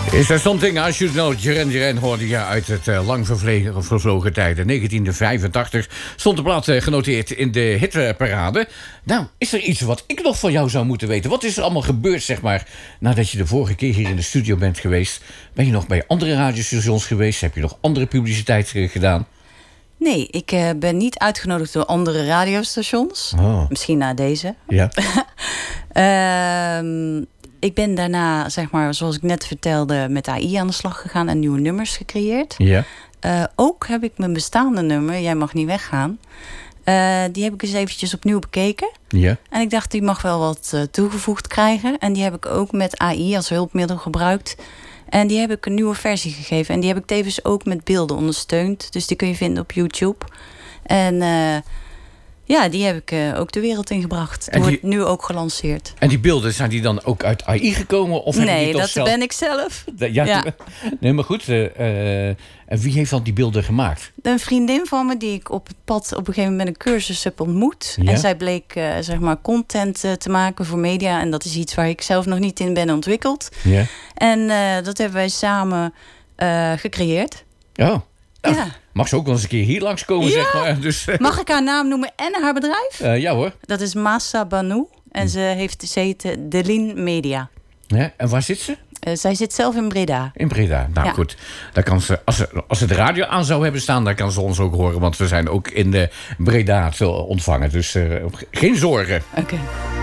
Is there something I should know? Duran hoorde je uit het lang vervlogen tijden. 1985 stond de plaat genoteerd in de hitparade. Nou, is er iets wat ik nog van jou zou moeten weten? Wat is er allemaal gebeurd, zeg maar, nadat je de vorige keer hier in de studio bent geweest? Ben je nog bij andere radiostations geweest? Heb je nog andere publiciteit gedaan? Nee, ik ben niet uitgenodigd door andere radiostations. Oh. Misschien na deze. Ja. Ik ben daarna, zeg maar, zoals ik net vertelde, met AI aan de slag gegaan en nieuwe nummers gecreëerd. Ja. Ook heb ik mijn bestaande nummer, Jij mag niet weggaan. Die heb ik eens eventjes opnieuw bekeken. Ja. En ik dacht, die mag wel wat toegevoegd krijgen. En die heb ik ook met AI als hulpmiddel gebruikt. En die heb ik een nieuwe versie gegeven. En die heb ik tevens ook met beelden ondersteund. Dus die kun je vinden op YouTube. En ja, die heb ik ook de wereld ingebracht. Die wordt nu ook gelanceerd. En die beelden, zijn die dan ook uit AI gekomen? Of nee, dat ben ik zelf. Ja. Nee, maar goed. En wie heeft dan die beelden gemaakt? Een vriendin van me die ik op het pad op een gegeven moment met een cursus heb ontmoet. Ja? En zij bleek zeg maar content te maken voor media. En dat is iets waar ik zelf nog niet in ben ontwikkeld. Ja. En dat hebben wij samen gecreëerd. Oh. Ja. Mag ze ook wel eens een keer hier langskomen, zeg maar. Dus, mag ik haar naam noemen en haar bedrijf? Ja hoor. Dat is Massa Banu. En ze heet Delin Media. Ja, en waar zit ze? Zij zit zelf in Breda. In Breda, nou goed. Dan kan ze, als ze de radio aan zou hebben staan, dan kan ze ons ook horen. Want we zijn ook in de Breda te ontvangen. Dus geen zorgen. Oké.